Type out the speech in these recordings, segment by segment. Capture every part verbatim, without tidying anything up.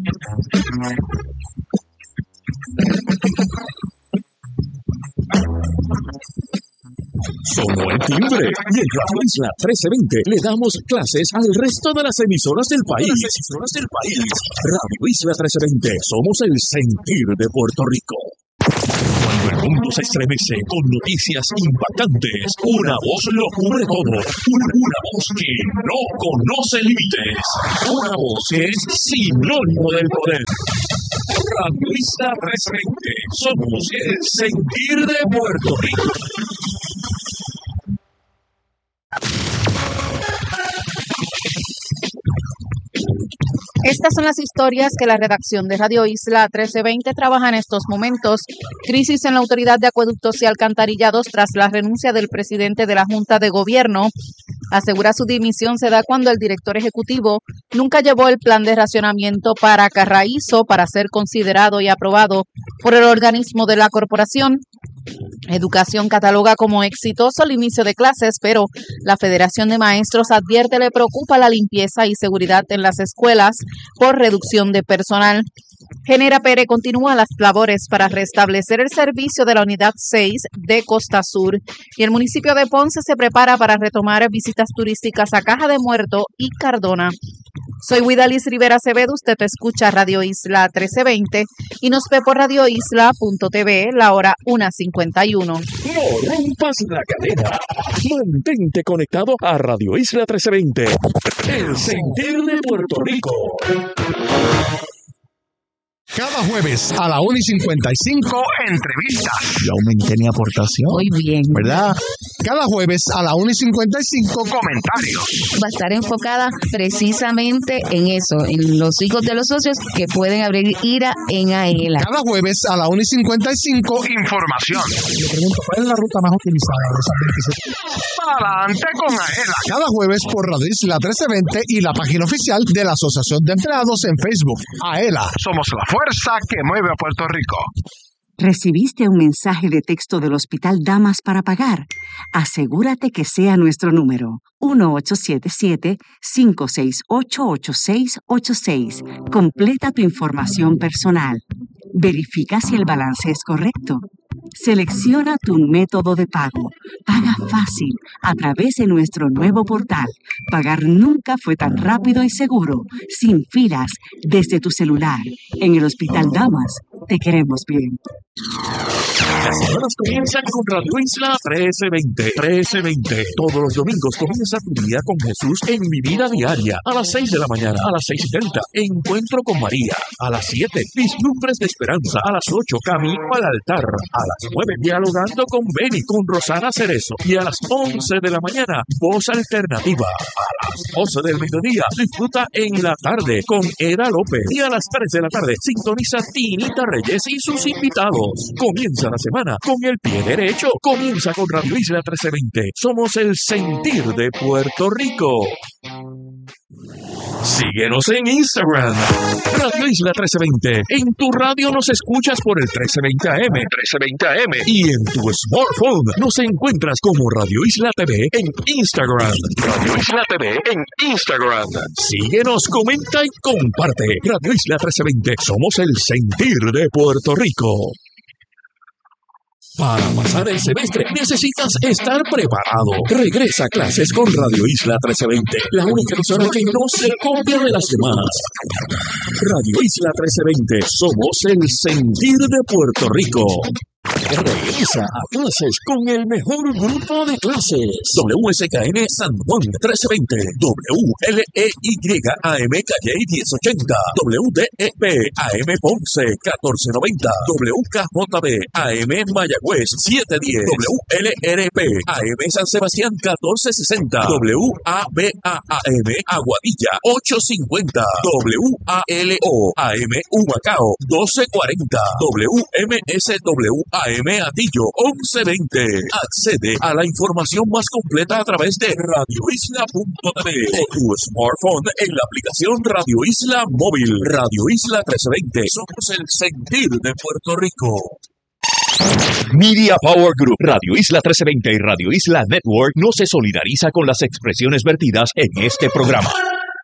Sonó el timbre y en Radio Isla trece veinte le damos clases al resto de las emisoras del país. Las emisoras del país. Radio Isla trece veinte, somos el sentir de Puerto Rico. Cuando el mundo se estremece con noticias impactantes, una voz lo cubre todo. Una, una voz que no conoce límites. Una voz que es sinónimo del poder. Radio Isla trece veinte, somos el sentir de Puerto Rico. Estas son las historias que la redacción de Radio Isla trece veinte trabaja en estos momentos. Crisis en la Autoridad de Acueductos y Alcantarillados tras la renuncia del presidente de la Junta de Gobierno. Asegura su dimisión se da cuando el director ejecutivo nunca llevó el plan de racionamiento para Carraízo para ser considerado y aprobado por el organismo de la corporación. Educación cataloga como exitoso el inicio de clases, pero la Federación de Maestros advierte le preocupa la limpieza y seguridad en las escuelas por reducción de personal. Genera Pérez continúa las labores para restablecer el servicio de la Unidad seis de Costa Sur y el municipio de Ponce se prepara para retomar visitas turísticas a Caja de Muerto y Cardona. Soy Widalis Rivera Acevedo, usted escucha Radio Isla trece veinte y nos ve por radio isla punto t v, la hora una cincuenta y uno. No rompas la cadena. Mantente conectado a Radio Isla trece veinte, el sentir de Puerto Rico. Cada jueves a la una y cincuenta y cinco, entrevistas. Yo aumenté mi aportación. Muy bien. ¿Verdad? Cada jueves a la una y cincuenta y cinco, comentarios. Va a estar enfocada precisamente en eso, en los hijos de los socios que pueden abrir ira en AELA. Cada jueves a la una y cincuenta y cinco, información. Le pregunto, ¿cuál es la ruta más utilizada de esas veintisiete? Adelante con AELA. Cada jueves por Radio Isla trece veinte y la página oficial de la Asociación de Empleados en Facebook. AELA, somos la fuerza que mueve a Puerto Rico. ¿Recibiste un mensaje de texto del Hospital Damas para pagar? Asegúrate que sea nuestro número, uno ocho siete siete, cinco seis ocho, ocho seis ocho seis. Completa tu información personal. Verifica si el balance es correcto. Selecciona tu método de pago. Paga fácil a través de nuestro nuevo portal. Pagar nunca fue tan rápido y seguro, sin filas, desde tu celular. En el Hospital Damas, te queremos bien. Las semanas comienzan con Radio Isla trece veinte. trece veinte. Todos los domingos comienza tu día con Jesús en Mi Vida Diaria. A las seis de la mañana, a las seis y treinta, Encuentro con María. A las siete, Vislumbres de Esperanza. A las ocho, Camino al Altar. A las nueve, Dialogando con Beni, con Rosana Cerezo. Y a las once de la mañana, Voz Alternativa. A las doce del mediodía, disfruta En la Tarde con Eda López. Y a las tres de la tarde, sintoniza Tinita Reyes y sus invitados. Comienza la semana con el pie derecho. Comienza con Radio Isla trece veinte. Somos el sentir de Puerto Rico. Síguenos en Instagram, Radio Isla trece veinte. En tu radio nos escuchas por el trece veinte A M, trece veinte A M. Y en tu smartphone nos encuentras como Radio Isla T V en Instagram. Radio Isla T V en Instagram. Síguenos, comenta y comparte. Radio Isla trece veinte. Somos el sentir de Puerto Rico. Para pasar el semestre necesitas estar preparado. Regresa a clases con Radio Isla trece veinte, la única emisora que no se copia de las demás. Radio Isla trece veinte, somos el sentir de Puerto Rico. Regresa a clases con el mejor grupo de clases. W S K N San Juan trece veinte, W L E Y A M Calle diez ochenta, W D E P A M Ponce catorce noventa, W K J B A M Mayagüez siete diez, W L R P A M San Sebastián catorce sesenta, W A B A A M Aguadilla ocho cincuenta, W A L O A M Humacao doce cuarenta, W M S W A M Atillo once veinte. Accede a la información más completa a través de radio isla punto t v o tu smartphone en la aplicación Radio Isla Móvil. Radio Isla trece veinte. Somos el sentir de Puerto Rico. Media Power Group, Radio Isla trece veinte y Radio Isla Network no se solidariza con las expresiones vertidas en este programa.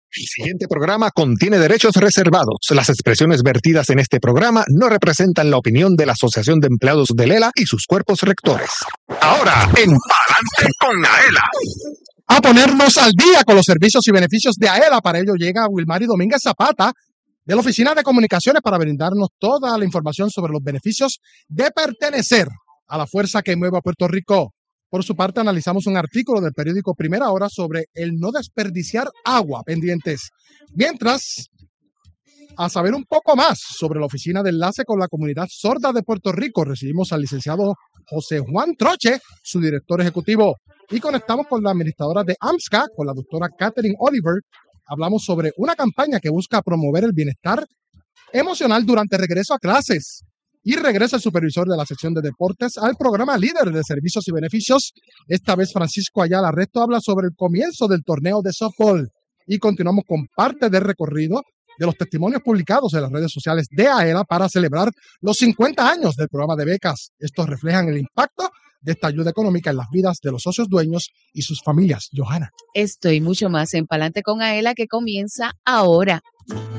El siguiente programa contiene derechos reservados. Las expresiones vertidas en este programa no representan la opinión de la Asociación de Empleados de Lela y sus cuerpos rectores. Ahora, en Palante con Aela. A ponernos al día con los servicios y beneficios de AELA. Para ello llega Wilmary Domínguez Zapata de la Oficina de Comunicaciones para brindarnos toda la información sobre los beneficios de pertenecer a la fuerza que mueve a Puerto Rico. Por su parte, analizamos un artículo del periódico Primera Hora sobre el no desperdiciar agua, pendientes. Mientras, a saber un poco más sobre la Oficina de Enlace con la Comunidad Sorda de Puerto Rico, recibimos al licenciado José Juan Troche, su director ejecutivo, y conectamos con la administradora de AMSCA, con la doctora Catherine Oliver. Hablamos sobre una campaña que busca promover el bienestar emocional durante regreso a clases. Y regresa el supervisor de la sección de deportes al programa líder de servicios y beneficios. Esta vez Francisco Ayala Resto habla sobre el comienzo del torneo de softball. Y continuamos con parte del recorrido de los testimonios publicados en las redes sociales de AELA para celebrar los cincuenta años del programa de becas. Estos reflejan el impacto de esta ayuda económica en las vidas de los socios dueños y sus familias. Johanna. Esto y mucho más en Palante con Aela, que comienza ahora.